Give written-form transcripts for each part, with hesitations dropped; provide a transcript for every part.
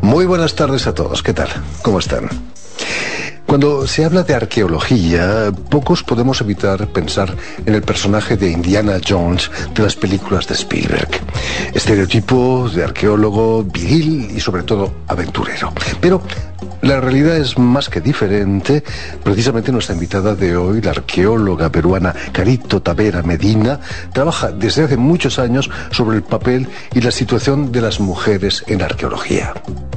Muy buenas tardes a todos. ¿Qué tal? ¿Cómo están? Cuando se habla de arqueología, pocos podemos evitar pensar en el personaje de Indiana Jones de las películas de Spielberg. Estereotipo de arqueólogo viril y sobre todo aventurero. Pero la realidad es más que diferente. Precisamente nuestra invitada de hoy, la arqueóloga peruana Carito Tavera Medina, trabaja desde hace muchos años sobre el papel y la situación de las mujeres en la arqueología.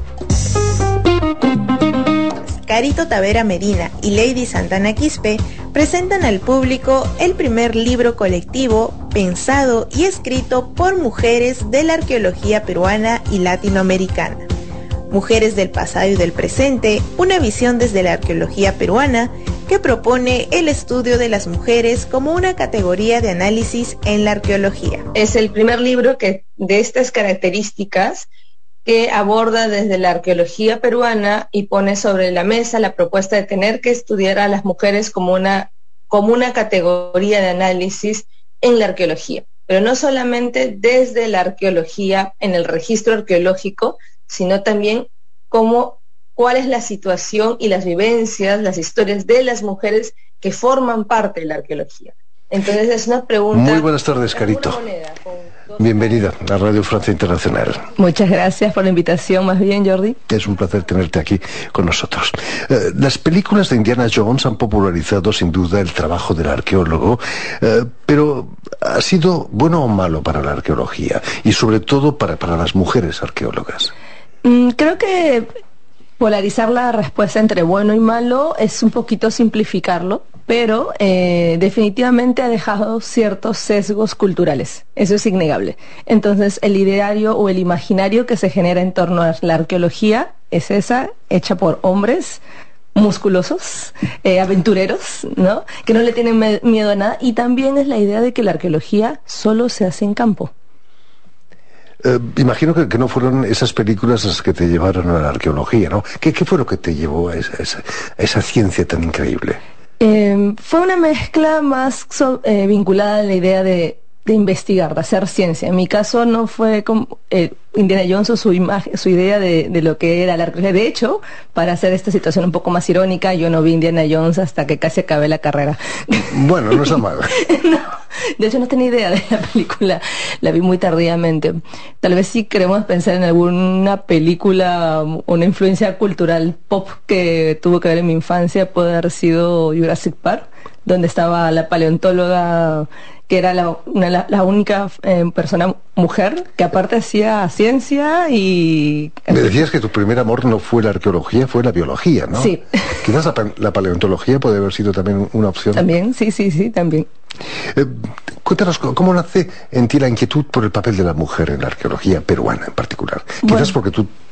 Carito Tavera Medina y Lady Santana Quispe presentan al público el primer libro colectivo pensado y escrito por mujeres de la arqueología peruana y latinoamericana. Mujeres del pasado y del presente, una visión desde la arqueología peruana que propone el estudio de las mujeres como una categoría de análisis en la arqueología. Es el primer libro de estas características que aborda desde la arqueología peruana y pone sobre la mesa la propuesta de tener que estudiar a las mujeres como una categoría de análisis en la arqueología, pero no solamente desde la arqueología en el registro arqueológico, sino también cuál es la situación y las vivencias, las historias de las mujeres que forman parte de la arqueología. Entonces es una pregunta... Muy buenas tardes, Carito. Bienvenida a Radio Francia Internacional. Muchas gracias por la invitación, más bien, Jordi. Es un placer tenerte aquí con nosotros. Las películas de Indiana Jones han popularizado sin duda el trabajo del arqueólogo, pero ¿ha sido bueno o malo para la arqueología? Y sobre todo para las mujeres arqueólogas. Creo que polarizar la respuesta entre bueno y malo es un poquito simplificarlo, pero definitivamente ha dejado ciertos sesgos culturales, eso es innegable. Entonces el ideario o el imaginario que se genera en torno a la arqueología es esa, hecha por hombres musculosos, aventureros, ¿no? Que no le tienen miedo a nada, y también es la idea de que la arqueología solo se hace en campo. Imagino que no fueron esas películas las que te llevaron a la arqueología, ¿no? ¿Qué fue lo que te llevó a esa ciencia tan increíble? Fue una mezcla más vinculada a la idea de investigar, de hacer ciencia. En mi caso no fue como Indiana Jones o su idea de lo que era la arqueología. De hecho, para hacer esta situación un poco más irónica, yo no vi Indiana Jones hasta que casi acabé la carrera. Bueno, no está mal. No, de hecho no tenía idea de la película, la vi muy tardíamente. Tal vez sí queremos pensar en alguna película, una influencia cultural pop que tuvo que ver en mi infancia, puede haber sido Jurassic Park, donde estaba la paleontóloga, que era la única persona mujer que aparte hacía ciencia y... Me decías que tu primer amor no fue la arqueología, fue la biología, ¿no? Sí. Quizás la paleontología puede haber sido también una opción. También, sí, también. Cuéntanos, ¿cómo nace en ti la inquietud por el papel de la mujer en la arqueología peruana en particular? Quizás porque tú